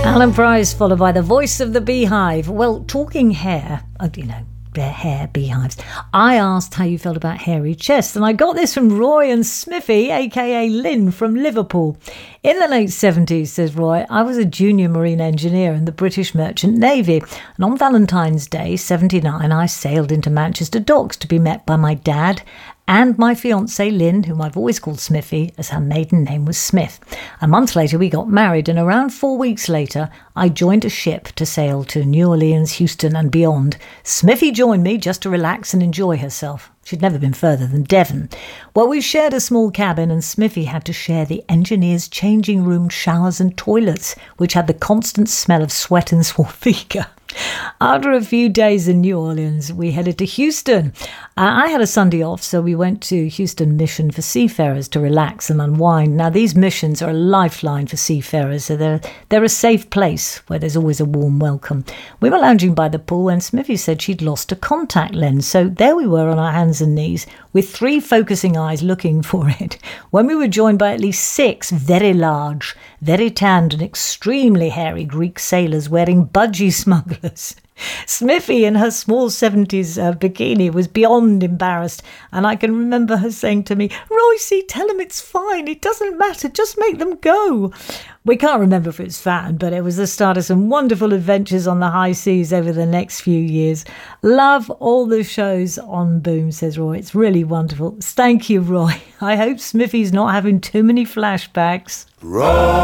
Alan Price, followed by the voice of the beehive. Well, talking hair, their hair beehives. I asked how you felt about hairy chests, and I got this from Roy and Smithy, aka Lynn from Liverpool. In the late 70s, says Roy, I was a junior marine engineer in the British Merchant Navy, and on Valentine's Day 79 I sailed into Manchester docks to be met by my dad and my fiancée Lynn, whom I've always called Smithy, as her maiden name was Smith. A month later we got married, and around 4 weeks later I joined a ship to sail to New Orleans, Houston and beyond. Smithy joined me just to relax and enjoy herself. She'd never been further than Devon. Well, we shared a small cabin, and Smithy had to share the engineer's changing room, showers and toilets, which had the constant smell of sweat and swastika. After a few days in New Orleans, we headed to Houston. I had a Sunday off, so we went to Houston Mission for seafarers to relax and unwind. Now, these missions are a lifeline for seafarers, so they're a safe place where there's always a warm welcome. We were lounging by the pool, and Smithy said she'd lost a contact lens, so there we were on our hands and knees, with 3 focusing eyes looking for it, when we were joined by at least 6 very large, very tanned and extremely hairy Greek sailors wearing budgie smugglers. Smithy in her small 70s bikini was beyond embarrassed, and I can remember her saying to me, Roycey, tell them it's fine, it doesn't matter, just make them go. We can't remember if it's fun, but it was the start of some wonderful adventures on the high seas over the next few years. Love all the shows on Boom, says Roy. It's really wonderful. Thank you, Roy. I hope Smithy's not having too many flashbacks. Roy.